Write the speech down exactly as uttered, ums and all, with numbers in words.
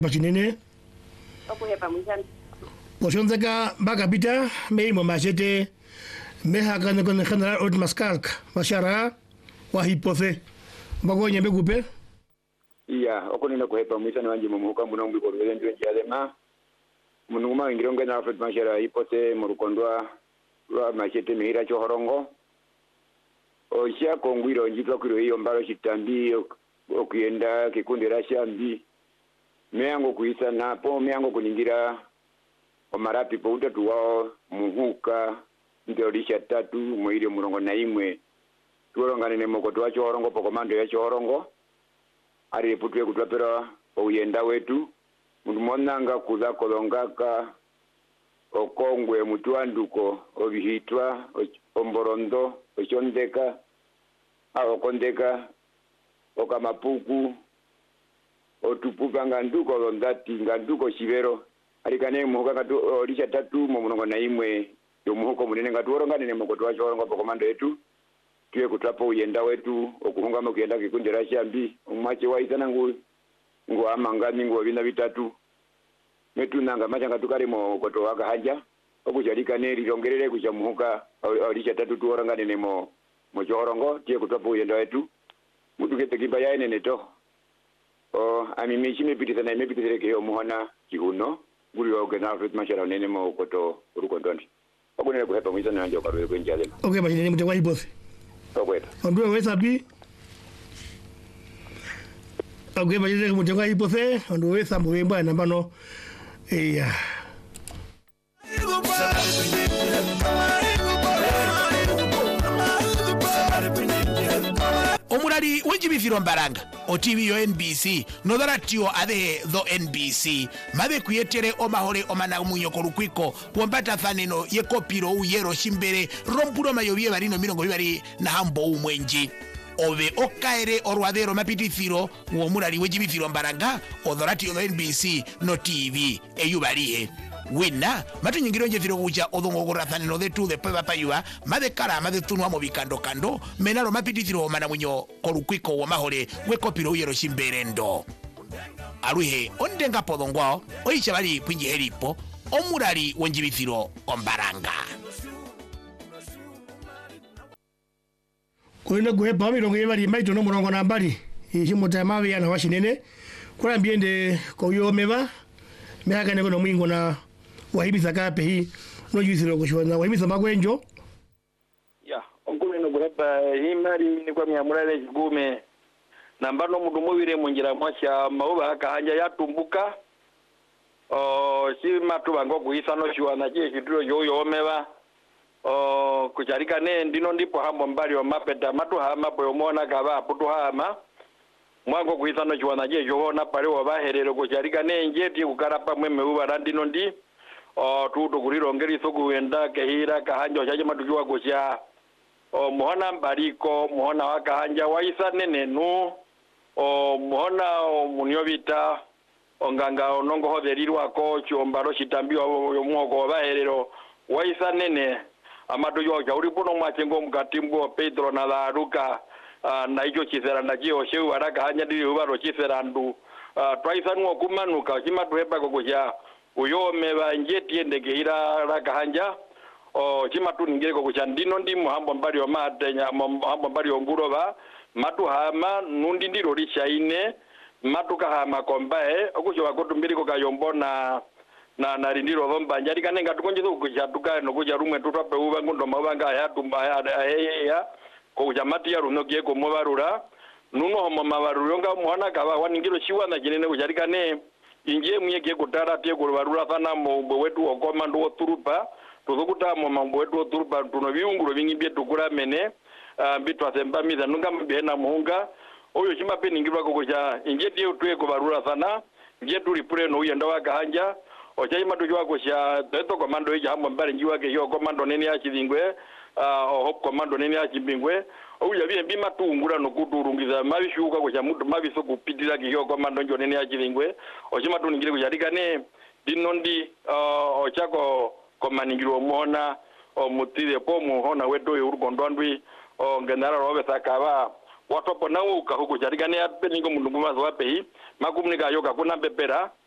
Machinene. Okuhepa mwisani. Poshonzeka bagabita mei mo machete meha kan kon general Ot Maskalk mashara wa hipothe bagonya begupe. Iya okonina kuhepa mwisani wanje mu muka mbuno mbi ko bende nje alema munuma ngironga na afet mashara hipothe mu rukondwa lwa machete mihira cho horongo osha kongwiro njitwa kiro hiyo mbalo chitambi okuyenda kikundi rasha mbi meango kuisa napo meango kuningira omarapi po utatu wao muhuka ndorisha tatu mwiri murongo na imwe tuorongane ne mokoto wa chorongo po komando ya chorongo ari putwe kutwapera oyenda wetu munmonanga kuza kolongaka okongwe mutwanduko obihitwa omborondo ochondeka awokondeka okamapuku otupuka nganduko londati nganduko chivero alikane muhuka katu olisha tatu mumunongo na imwe yomuhuko munene ngatuorongane ne mokoto wa chorongo po komando yetu tuye kutwapo uyenda wetu okuhunga mukuyenda kikundi rashambi umache waisana ngu ngu amangani ngu bina bitatu metu nanga machanga tukari mo koto waka hanja okujalika ne lirongerere kuja muhuka olisha tatu tuorongane ne mo mo chorongo tuye kutwapo uyenda wetu mutu kete kibaya ene neto o amimishi mepitisa na mepitisa ke omuhona kihuno guri wa gena afet machara nene mo koto rukondondi okunene kuhepa mwisana nanje okarwe kwenjale Okay machinene mutengwa hipothe. Okweta. Ondwe wesa bi. Okay machinene mutengwa hipothe ondwe wesa mbwemba nambano eya. Omurali wejibifiro mbaranga o T V yo N B C nodaratio ade tho N B C mabe kuyetere omahore omana munyoko rukwiko wombata thaneno yekopiro uyero shimbere rompulo mayobie barino mirongo bibari na hambo umwenji obe okaere orwadero mapitithiro wo murali wejibifiro mbaranga odoratio tho N B C no T V eyubarihe wina matunyingiro njethiro kuja odongogora thaneno detu de peba payua made kara made tunwa mo bikando kando menaro mapitithiro mana munyo korukwiko wa mahore wekopiro uyero shimberendo aruhe ondenga podongwao oicha bali kwinji heripo omurali wenjibithiro ombaranga Kuina kuhepa mirongo yebali maito no murongo na mbali ishimota mawe yana washinene kwa mbiende ko yomeba meaka ne kono mwingo na wahibisa kape hii no yuziro kushona wahibisa magwenjo ya onkulu no kuhepa hii mari ni kwa myamurale gume nambano mudu mubire munjira mwasha mauba kahanja yatumbuka o si matu bango kuisa no shwana je kituro yo yomeba o kucharika ne ndino ndipo hambo mbali wa mapeta matu hama boyo mona kaba putu hama mwango kuisa no shwana je yona pale wa baherero kucharika ne njeti kukarapa mweme uba randino ndi o tuto kulirongeri soku enda kehira kahanja chaje matukiwa kucha o muhona mbariko muhona wakahanja waisa nenenu o muhona o munyobita onganga onongo hoderirwa ko chombaro chitambiwa yomwoko baherero waisa nene amado yo jauri pono machengo mkatimbo Pedro na Laruka uh, na ijo chisera na jio sheu araka hanya diri ubaro chisera ndu uh, twaisa nuo kumanuka kima tuheba kokuja uyome banjeti endeke hira raka hanja o chima tu ningire kokuja ndino ndi muhambo mbali wa matenya muhambo mbali wa nguroba matu hama nundi ndiro rishaine matu kahama kombae okujo wakotumbiri kokayombo na na narindiro vomba njari kanenga tukonjezo kuchatuka no kuja rumwe tutwape uba ngundo mabanga ya tumba ya ya ko jamati ya runo kie ko mobarura nuno homo mabaruro nga muhana kaba waningiro chiwa na jinene kujari kane inje muye kie kutara tie ko barura sana mo wetu okoma ndo turupa tuzokuta mo mambo wetu oturupa tuno biunguro bingi bye tukura mene bitu asemba miza nunga mbena muhunga oyo chima pe ningirwa ko kuja inje tie tuye ko barura sana nje tulipure no uyenda wakahanja ochayi matuki wako sha teto komando hija hambo mbali njiwa ke hiyo komando nene ya chizingwe uh, hop komando nene ya chibingwe uya bie bima tuungura no kuturungiza mabishuka ko sha mutu mabiso kupitira ke hiyo komando njo nene ya chizingwe ochima tu ningire kujarika ne dinondi uh, ochako komaningiro muona o mutire po muhona wedo urugondondwi o ngenara robe sakaba watopo nawo ka huko jarika ne apeningo mundu mazo wapehi makumnika yoka kuna bebera